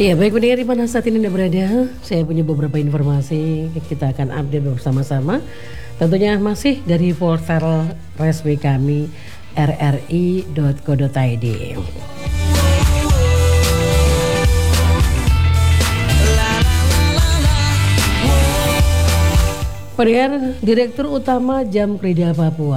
Ya baik pendengar di mana saat ini Anda berada, saya punya beberapa informasi kita akan update bersama-sama. Tentunya masih dari portal resmi kami rri.co.id. Pendengar, Direktur Utama Jamkrida Papua,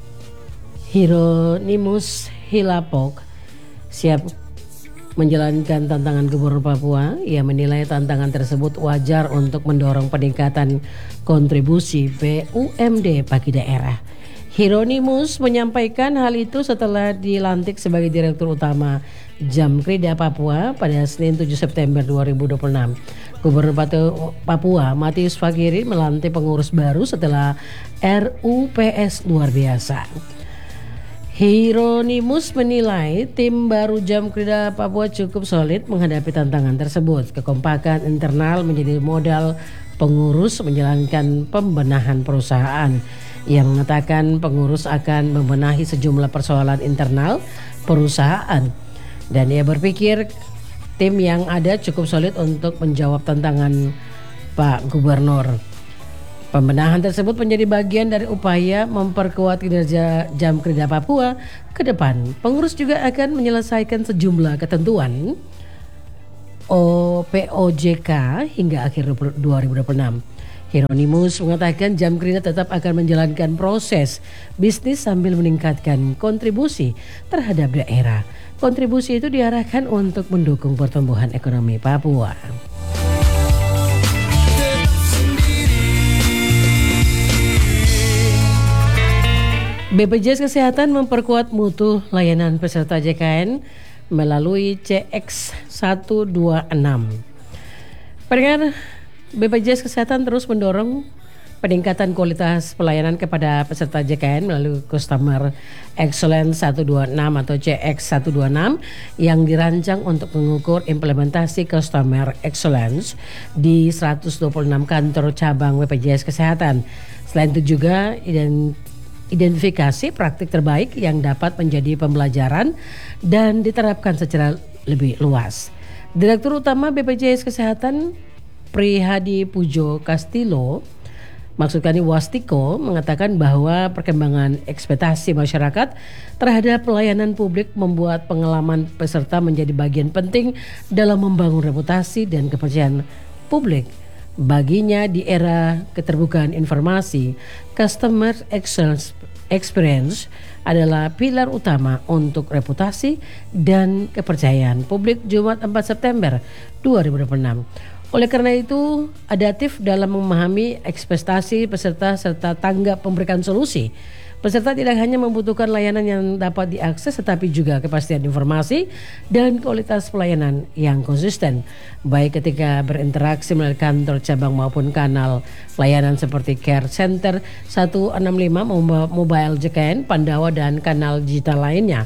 Hieronimus Hilapok, siap menjalankan tantangan Gubernur Papua. Ia menilai tantangan tersebut wajar untuk mendorong peningkatan kontribusi BUMD bagi daerah. Hieronimus menyampaikan hal itu setelah dilantik sebagai Direktur Utama Jamkrida Papua pada Senin 7 September 2026. Gubernur Papua Matius Fakiri melantik pengurus baru setelah RUPS luar biasa. Hieronimus menilai tim baru Jamkrida Papua cukup solid menghadapi tantangan tersebut. Kekompakan internal menjadi modal pengurus menjalankan pembenahan perusahaan. Ia mengatakan pengurus akan membenahi sejumlah persoalan internal perusahaan. Dan ia berpikir tim yang ada cukup solid untuk menjawab tantangan Pak Gubernur. Pembenahan tersebut menjadi bagian dari upaya memperkuat kinerja Jamkrida Papua ke depan. Pengurus juga akan menyelesaikan sejumlah ketentuan POJK hingga akhir 2026. Hieronimus mengatakan Jamkrida tetap akan menjalankan proses bisnis sambil meningkatkan kontribusi terhadap daerah. Kontribusi itu diarahkan untuk mendukung pertumbuhan ekonomi Papua. BPJS Kesehatan memperkuat mutu layanan peserta JKN melalui CX126. Pendengar, BPJS Kesehatan terus mendorong peningkatan kualitas pelayanan kepada peserta JKN melalui Customer Excellence 126 atau CX126 yang dirancang untuk mengukur implementasi Customer Excellence di 126 kantor cabang BPJS Kesehatan. Selain itu juga identifikasi praktik terbaik yang dapat menjadi pembelajaran dan diterapkan secara lebih luas. Direktur Utama BPJS Kesehatan Prihadi Pujo Castillo, maksudnya Wastiko, mengatakan bahwa perkembangan ekspektasi masyarakat terhadap pelayanan publik membuat pengalaman peserta menjadi bagian penting dalam membangun reputasi dan kepercayaan publik. Baginya di era keterbukaan informasi, Customer Experience adalah pilar utama untuk reputasi dan kepercayaan publik. Jumat 4 September 2026. Oleh karena itu, adaptif dalam memahami ekspektasi peserta serta tanggap memberikan solusi. Peserta tidak hanya membutuhkan layanan yang dapat diakses tetapi juga kepastian informasi dan kualitas pelayanan yang konsisten, baik ketika berinteraksi melalui kantor cabang maupun kanal layanan seperti Care Center 165, Mobile JKN, Pandawa dan kanal digital lainnya.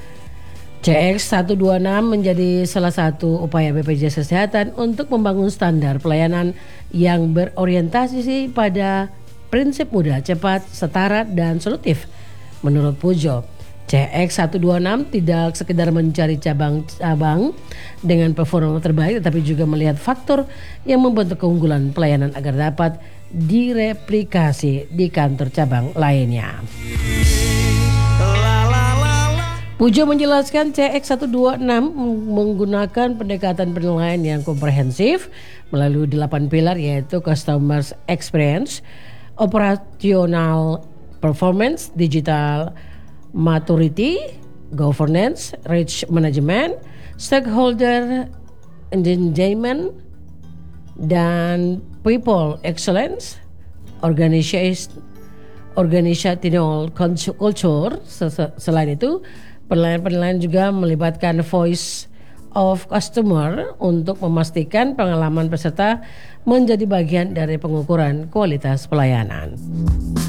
CX126 menjadi salah satu upaya BPJS Kesehatan untuk membangun standar pelayanan yang berorientasi pada prinsip mudah, cepat, setara, dan solutif. Menurut Pujo, CX126 tidak sekedar mencari cabang-cabang dengan performa terbaik, tetapi juga melihat faktor yang membentuk keunggulan pelayanan agar dapat direplikasi di kantor cabang lainnya. Pujo menjelaskan CX126 menggunakan pendekatan penilaian yang komprehensif melalui 8 pilar, yaitu Customer Experience, Operational Performance, Digital Maturity, Governance, Risk Management, Stakeholder Engagement, dan People Excellence, Organizational Culture. Selain itu, penilaian juga melibatkan Voice of Customer untuk memastikan pengalaman peserta menjadi bagian dari pengukuran kualitas pelayanan.